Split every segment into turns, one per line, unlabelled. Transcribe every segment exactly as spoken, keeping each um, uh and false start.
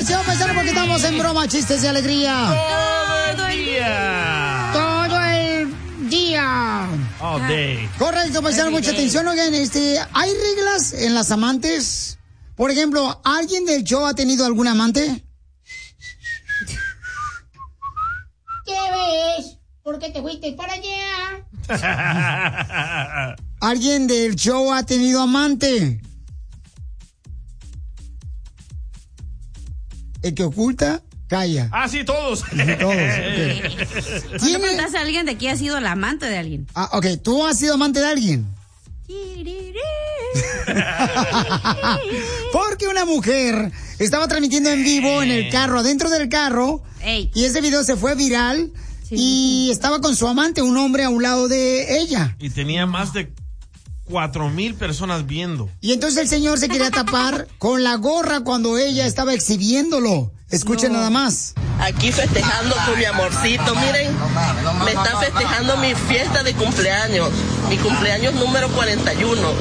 diversión, paisano, porque estamos en broma, chistes de alegría.
Todo el día.
Todo el día.
All day.
Correcto, paisano, mucha atención. Oigan, este, ¿hay reglas en las amantes? Por ejemplo, ¿alguien del show ha tenido algún amante? ¿Qué ves? ¿Por qué te fuiste para allá? ¿Alguien del show ha tenido amante? El que oculta, calla.
Ah, sí, todos.
Sí, todos, okay.
¿Cuándo preguntas a alguien de aquí ha sido el amante de alguien?
Ah, ok, ¿tú has sido amante de alguien? Porque una mujer estaba transmitiendo en vivo en el carro, adentro del carro, Ey. y ese video se fue viral, sí. y estaba con su amante, un hombre a un lado de ella.
Y tenía más de cuatro mil personas viendo.
Y entonces el señor se quería tapar con la gorra cuando ella estaba exhibiéndolo. Escuchen no. nada más.
Aquí festejando con mi amorcito, miren, me está festejando mi fiesta de cumpleaños, mi cumpleaños número cuarenta y uno.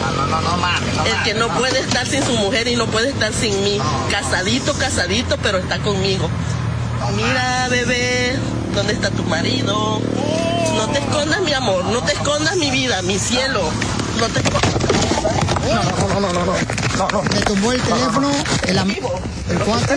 El que no puede estar sin su mujer y no puede estar sin mí, casadito, casadito, pero está conmigo. Mira, bebé, ¿dónde está tu marido? No te escondas, mi amor, no te escondas, mi vida, mi cielo, no te escondas.
No, no, no, no, no, no, no. Le tumbó el teléfono, el, am- el cuate.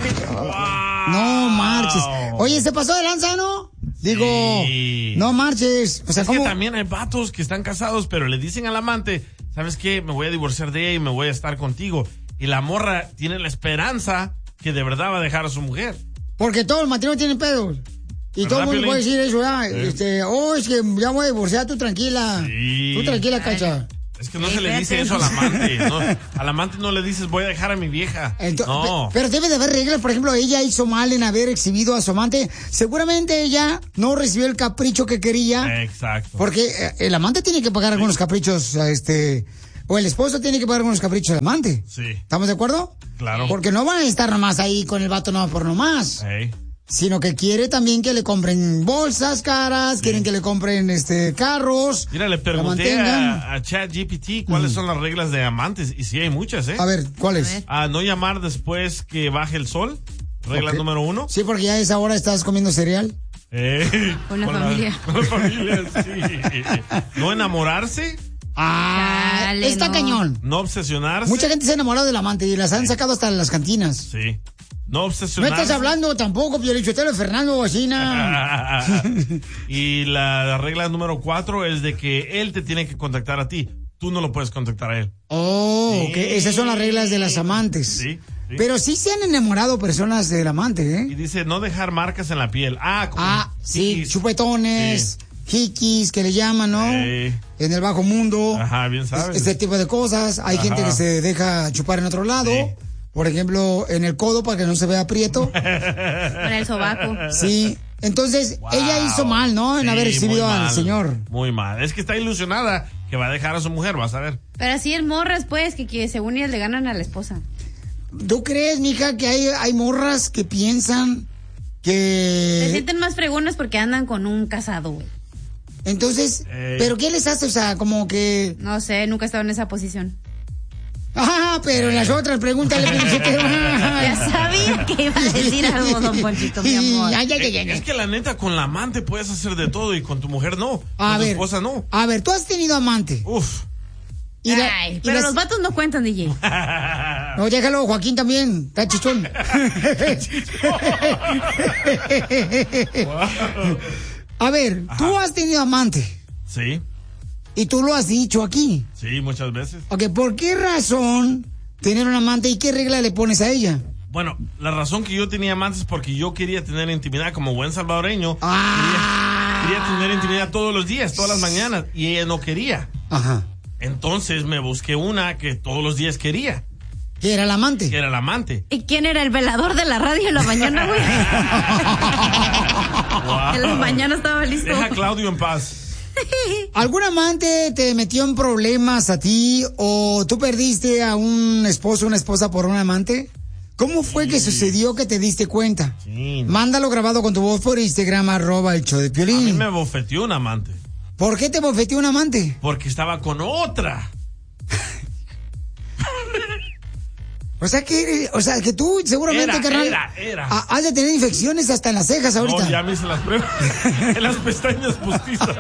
No marches. Oye, ¿se pasó de lanza, no? Digo, sí. no marches. O sea,
es
¿cómo?
que también hay vatos que están casados, pero le dicen al amante, ¿sabes qué? Me voy a divorciar de ella y me voy a estar contigo. Y la morra tiene la esperanza que de verdad va a dejar a su mujer.
Porque todo el matrimonio tiene pedos. Y todo el mundo puede decir eso, ya. Sí. Este, oh, es que ya voy a divorciar, tú tranquila. Sí. Tú tranquila, Cacha.
Es que no se le dice eso al amante. No, al amante no le dices, voy a dejar a mi vieja. Entonces, no.
Pero debe de haber reglas. Por ejemplo, ella hizo mal en haber exhibido a su amante. Seguramente ella no recibió el capricho que quería.
Exacto.
Porque el amante tiene que pagar sí. algunos caprichos, este... O el esposo tiene que pagar algunos caprichos al amante.
Sí.
¿Estamos de acuerdo?
Claro.
Porque no van a estar nomás ahí con el vato no por nomás.
Hey.
Sino que quiere también que le compren bolsas caras, sí. quieren que le compren este carros.
Mira, le pregunté a, a ChatGPT cuáles mm. son las reglas de amantes, y sí hay muchas, ¿eh?
A ver, ¿cuáles?
A no llamar después que baje el sol, regla okay. número uno.
Sí, porque ya a esa hora estás comiendo cereal.
Eh,
con la con familia.
La, con la familia, sí. No enamorarse.
Ah, Dale, está
no.
cañón.
No obsesionarse.
Mucha gente se ha enamorado del amante y las han sacado hasta en las cantinas.
Sí. No obsesionarse.
No estás hablando tampoco, Piolichotelo, de Fernando Bocina.
Y la, la regla número cuatro es de que él te tiene que contactar a ti. Tú no lo puedes contactar a él.
Oh, sí. que esas son las reglas de las amantes.
Sí. Sí.
Pero sí se han enamorado personas del amante, ¿eh?
Y dice, no dejar marcas en la piel. Ah, como
ah sí,
hikis.
Chupetones, sí. hikis, que le llaman, ¿no?
Sí.
En el bajo mundo.
Ajá, bien sabes.
Este tipo de cosas. Hay Ajá. gente que se deja chupar en otro lado. Sí. Por ejemplo, en el codo para que no se vea aprieto.
Con el sobaco.
Sí. Entonces, wow. ella hizo mal, ¿no? En sí, haber exhibido al señor.
Muy mal. Es que está ilusionada que va a dejar a su mujer, vas a ver.
Pero así es morras, pues, que, que según ellas le ganan a la esposa.
¿Tú crees, mija, que hay, hay morras que piensan que...
Se sienten más fregonas porque andan con un casado, güey.
Entonces, eh. ¿pero qué les hace? O sea, como que...
No sé, nunca he estado en esa posición.
Ah, pero en las otras pregúntale.
Ya sabía que iba a decir algo, don Ponchito, mi amor.
Ay, ay, ay, ay.
Es que la neta, con la amante puedes hacer de todo y con tu mujer no.
A
con
ver,
tu esposa no.
A ver, tú has tenido amante.
Uf.
Y la, Ay, y pero las... los vatos no cuentan, D J.
No, déjalo, Joaquín también. Está chichón. Wow. A ver, Ajá. tú has tenido amante.
Sí.
Y tú lo has dicho aquí.
Sí, muchas veces.
Ok, ¿por qué razón tener un amante y qué regla le pones a ella?
Bueno, la razón que yo tenía amantes es porque yo quería tener intimidad como buen salvadoreño.
Ah.
Quería, quería tener intimidad todos los días, todas las mañanas. Y ella no quería.
Ajá.
Entonces me busqué una que todos los días quería.
¿Que era el amante?
Que era el amante.
¿Y quién era el velador de la radio en la mañana, güey? Wow. En la mañana estaba listo.
Deja a Claudio en paz.
¿Algún amante te metió en problemas a ti o tú perdiste a un esposo o una esposa por un amante? ¿Cómo fue sí. que sucedió que te diste cuenta?
Sí, no.
Mándalo grabado con tu voz por Instagram, arroba el show de Piolín.
A mí me bofeteó un amante.
¿Por qué te bofeteó un amante?
Porque estaba con otra.
O sea que, o sea que tú seguramente,
Era,
carnal,
era, era.
ha- has de tener infecciones hasta en las cejas ahorita.
No, ya me hice las pruebas. En las pestañas postizas.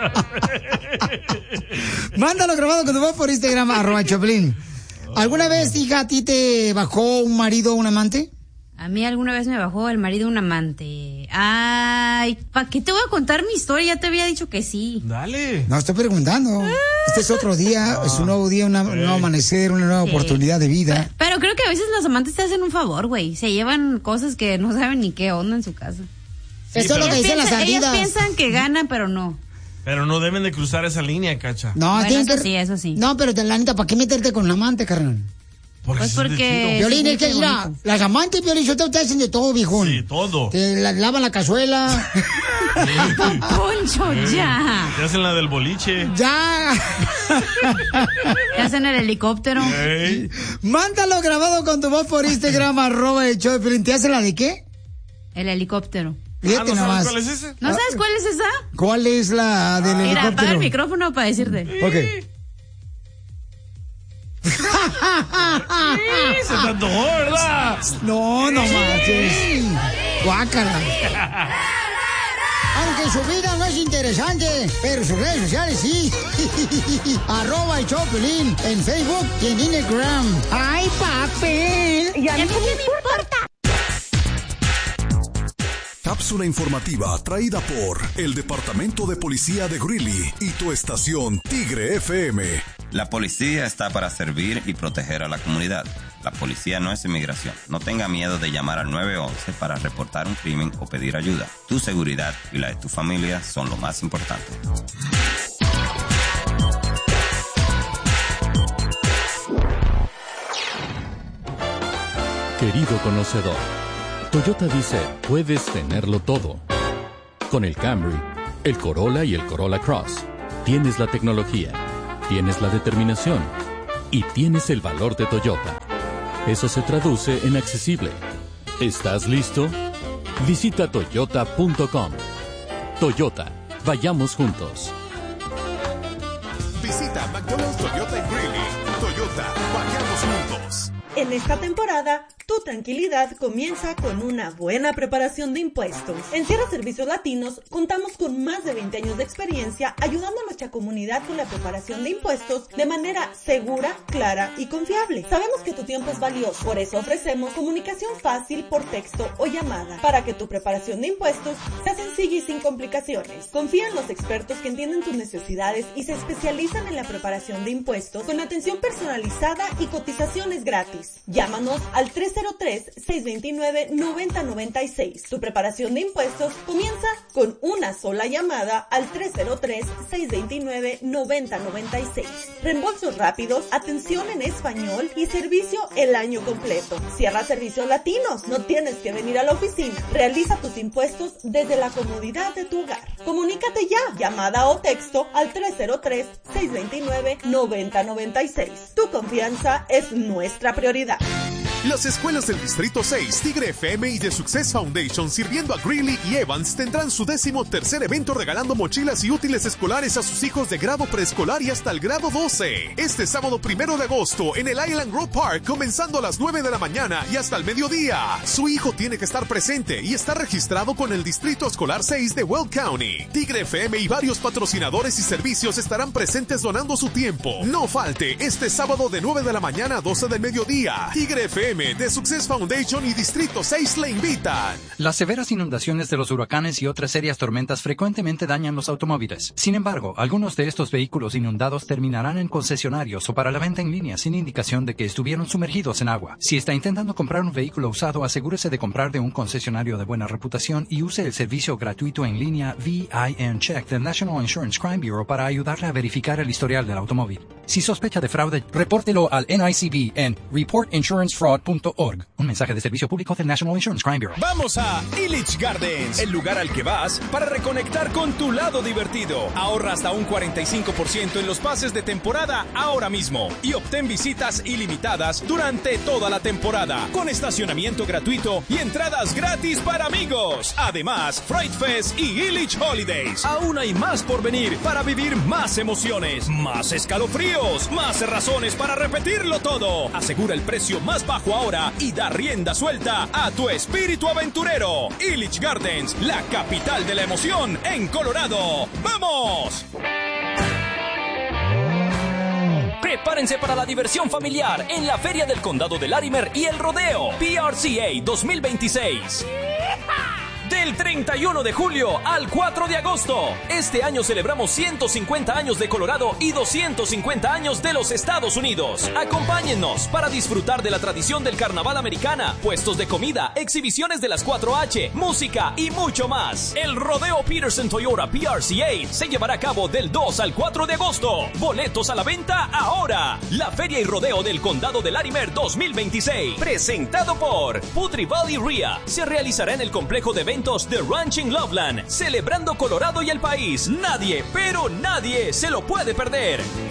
Mándalo grabado con tu voz por Instagram, arroba Choplin. ¿Alguna vez, hija, a ti te bajó un marido o un amante?
A mí alguna vez me bajó el marido un amante. Ay, ¿para qué te voy a contar mi historia? Ya te había dicho que sí.
Dale.
No, estoy preguntando. Este es otro día, es un nuevo día, una- un nuevo amanecer, una nueva
Sí.
oportunidad de vida.
Pero creo que a veces los amantes te hacen un favor, güey. Se llevan cosas que no saben ni qué onda en su casa.
Esto es lo que dicen las
Piensan- ellas
ardidas.
piensan que ganan, pero no.
Pero no deben de cruzar esa línea, Cacha.
No,
Bueno,
tienen
eso
que...
sí, eso sí.
No, pero la neta, ¿para qué meterte con un amante, carnal?
Porque
Pues
sí es de
porque-
tiro.
Violín, es que,
muy
mira,
bonito.
las amantes, Violín, yo te te hacen de todo, viejón.
Sí, todo.
Te la- lavan la cazuela.
Poncho, ya.
Te hacen la del boliche.
Ya.
Te hacen el helicóptero.
Ey.
Mándalo grabado con tu voz por Instagram, arroba el show de Piolín. ¿Te hace la de qué?
El helicóptero.
Ah,
Fíjate
¿no sabes
nomás.
cuál es ese?
¿No sabes cuál es esa?
¿Cuál es la del
Mira, apaga
helicóptero?
el micrófono para decirte.
Ok.
Se te antojó, ¿verdad?
No, no manches. Guácala. Aunque su vida no es interesante, pero sus redes sociales sí. Arroba el Choplin en Facebook y en Instagram. ¡Ay, papel!
¿Y a mí qué me importa?
Cápsula informativa traída por el Departamento de Policía de Greeley y tu estación Tigre F M.
La policía está para servir y proteger a la comunidad. La policía no es inmigración. No tenga miedo de llamar al nueve once para reportar un crimen o pedir ayuda. Tu seguridad y la de tu familia son lo más importante.
Querido conocedor, Toyota dice, puedes tenerlo todo. Con el Camry, el Corolla y el Corolla Cross, tienes la tecnología, tienes la determinación y tienes el valor de Toyota. Eso se traduce en accesible. ¿Estás listo? Visita toyota punto com. Toyota, vayamos juntos.
Visita McDonald's Toyota en Greeley. Toyota, vayamos juntos.
En esta temporada, tu tranquilidad comienza con una buena preparación de impuestos. En Sierra Servicios Latinos contamos con más de veinte años de experiencia ayudando a nuestra comunidad con la preparación de impuestos de manera segura, clara y confiable. Sabemos que tu tiempo es valioso, por eso ofrecemos comunicación fácil por texto o llamada para que tu preparación de impuestos sea sencilla y sin complicaciones. Confía en los expertos que entienden tus necesidades y se especializan en la preparación de impuestos con atención personalizada y cotizaciones gratis. Llámanos al tres cero tres, seis dos nueve, nueve cero nueve seis. Tu preparación de impuestos comienza con una sola llamada al tres cero tres, seis dos nueve, nueve cero nueve seis. Reembolsos rápidos, atención en español y servicio el año completo. Sierra Servicios Latinos. No tienes que venir a la oficina. Realiza tus impuestos desde la comodidad de tu hogar. Comunícate ya. Llamada o texto al tres cero tres, seis dos nueve, nueve cero nueve seis. Tu confianza es nuestra prioridad.
Las escuelas del Distrito seis, Tigre F M y The Success Foundation, sirviendo a Greeley y Evans, tendrán su décimo tercer evento regalando mochilas y útiles escolares a sus hijos de grado preescolar y hasta el grado doce. Este sábado primero de agosto en el Island Grove Park, comenzando a las nueve de la mañana y hasta el mediodía. Su hijo tiene que estar presente y está registrado con el Distrito Escolar seis de Weld County. Tigre F M y varios patrocinadores y servicios estarán presentes donando su tiempo. No falte este sábado de nueve de la mañana a doce del mediodía. Tigre F M, The Success Foundation y Distrito seis le invitan.
Las severas inundaciones de los huracanes y otras serias tormentas frecuentemente dañan los automóviles. Sin embargo, algunos de estos vehículos inundados terminarán en concesionarios o para la venta en línea sin indicación de que estuvieron sumergidos en agua. Si está intentando comprar un vehículo usado, asegúrese de comprar de un concesionario de buena reputación y use el servicio gratuito en línea V I N Check del National Insurance Crime Bureau para ayudarle a verificar el historial del automóvil. Si sospecha de fraude, repórtelo al N I C B en report insurance fraud punto org. Un mensaje de servicio público del National Insurance Crime Bureau.
Vamos a Illich Gardens, el lugar al que vas para reconectar con tu lado divertido. Ahorra hasta un cuarenta y cinco por ciento en los pases de temporada ahora mismo y obtén visitas ilimitadas durante toda la temporada, con estacionamiento gratuito y entradas gratis para amigos. Además, Fright Fest y Illich Holidays. Aún hay más por venir para vivir más emociones, más escalofríos, más razones para repetirlo todo. Asegura el precio más bajo ahora y da rienda suelta a tu espíritu aventurero. Illich Gardens, la capital de la emoción en Colorado. ¡Vamos!
Prepárense para la diversión familiar en la Feria del Condado de Larimer y el Rodeo P R C A dos mil veintiséis. Del treinta y uno de julio al cuatro de agosto. Este año celebramos ciento cincuenta años de Colorado y doscientos cincuenta años de los Estados Unidos. Acompáñennos para disfrutar de la tradición del carnaval americana, puestos de comida, exhibiciones de las cuatro H, música y mucho más. El Rodeo Peterson Toyota P R C A se llevará a cabo del dos al cuatro de agosto. Boletos a la venta ahora. La Feria y Rodeo del Condado de Larimer dos mil veintiséis, presentado por Putri Valley R I A, se realizará en el complejo de eventos de Ranching Loveland, celebrando Colorado y el país. Nadie, pero nadie se lo puede perder.